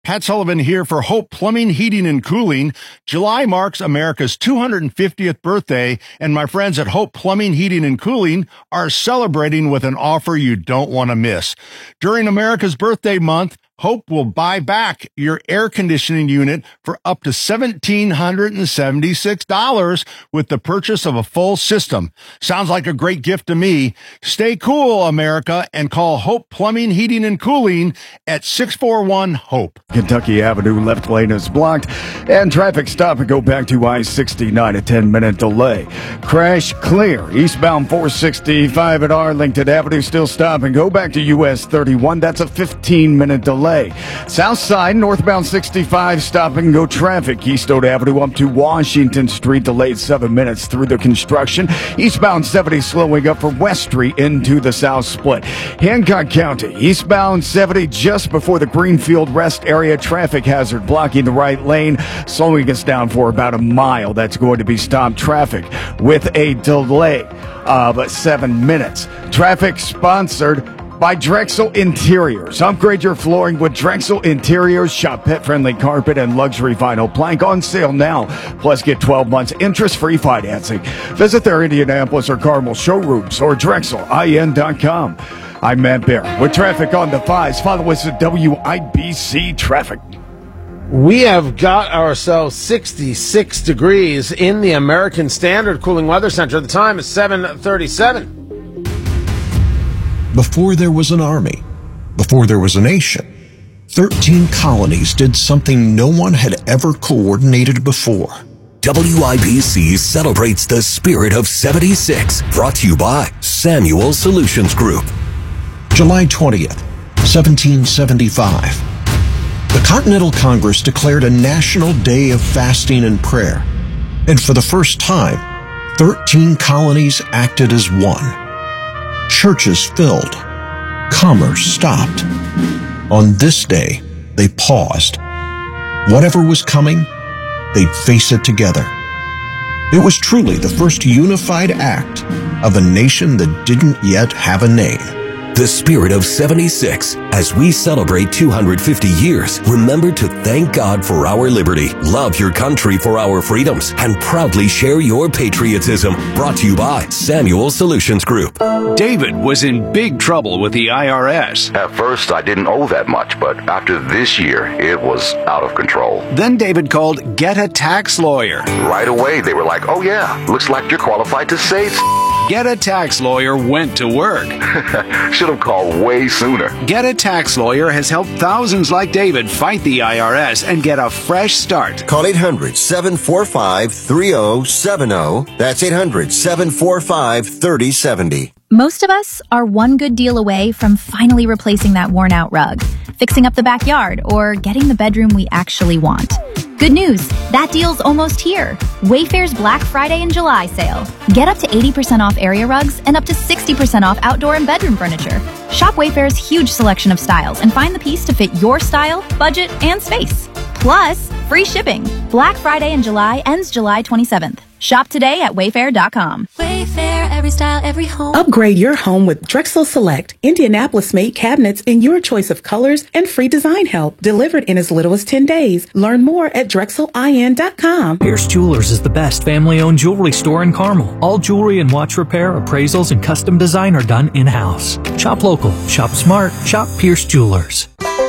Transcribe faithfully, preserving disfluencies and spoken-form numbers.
Pat Sullivan here for Hope Plumbing, Heating, and Cooling. July marks America's two hundred fiftieth birthday, and my friends at Hope Plumbing, Heating, and Cooling are celebrating with an offer you don't want to miss. During America's birthday month, Hope will buy back your air conditioning unit for up to one thousand seven hundred seventy-six dollars with the purchase of a full system. Sounds like a great gift to me. Stay cool, America, and call Hope Plumbing, Heating, and Cooling at six four one HOPE. Kentucky Avenue left lane is blocked, and traffic stop and go back to I sixty-nine, a ten-minute delay. Crash clear. Eastbound four sixty-five at Arlington Avenue still stop and go back to U S thirty-one. That's a fifteen-minute delay. South side, northbound sixty-five, stop and go traffic. Eastwood Avenue up to Washington Street, delayed seven minutes through the construction. Eastbound seventy slowing up from West Street into the South Split. Hancock County, eastbound seventy just before the Greenfield Rest area, traffic hazard blocking the right lane, slowing us down for about a mile. That's going to be stopped traffic with a delay of seven minutes. Traffic sponsored by Drexel Interiors. Upgrade your flooring with Drexel Interiors. Shop pet-friendly carpet and luxury vinyl plank on sale now. Plus, get twelve months interest-free financing. Visit their Indianapolis or Carmel showrooms or Drexel I N dot com. I'm Matt Bear with traffic on the fives. Follow us at W I B C Traffic. We have got ourselves sixty-six degrees in the American Standard Cooling Weather Center. The time is seven thirty-seven. Before there was an army, before there was a nation, thirteen colonies did something no one had ever coordinated before. W I B C celebrates the spirit of seventy-six, brought to you by Samuel Solutions Group. July twentieth, seventeen seventy-five. The Continental Congress declared a national day of fasting and prayer, and for the first time, thirteen colonies acted as one. Churches filled. Commerce stopped. On this day, they paused. Whatever was coming, they'd face it together. It was truly the first unified act of a nation that didn't yet have a name. The spirit of seventy-six. As we celebrate two hundred fifty years, remember to thank God for our liberty, love your country for our freedoms, and proudly share your patriotism. Brought to you by Samuel Solutions Group. David was in big trouble with the I R S. At first, I didn't owe that much, but after this year, it was out of control. Then David called Get a Tax Lawyer. Right away, they were like, oh yeah, looks like you're qualified to say Get a Tax Lawyer went to work. Should have called way sooner. Get a Tax Lawyer has helped thousands like David fight the I R S and get a fresh start. Call eight hundred, seven four five, three zero seven zero. That's eight hundred, seven four five, three zero seven zero. Most of us are one good deal away from finally replacing that worn-out rug, fixing up the backyard, or getting the bedroom we actually want. Good news, that deal's almost here. Wayfair's Black Friday and July sale. Get up to eighty percent off area rugs and up to sixty percent off outdoor and bedroom furniture. Shop Wayfair's huge selection of styles and find the piece to fit your style, budget, and space. Plus, free shipping. Black Friday in July ends July twenty-seventh. Shop today at wayfair dot com. Wayfair, every style, every home. Upgrade your home with Drexel Select, Indianapolis-made cabinets in your choice of colors and free design help, delivered in as little as ten days. Learn more at drexel I N dot com. Pierce Jewelers is the best family-owned jewelry store in Carmel. All jewelry and watch repair, appraisals, and custom design are done in-house. Shop local, shop smart, shop Pierce Jewelers.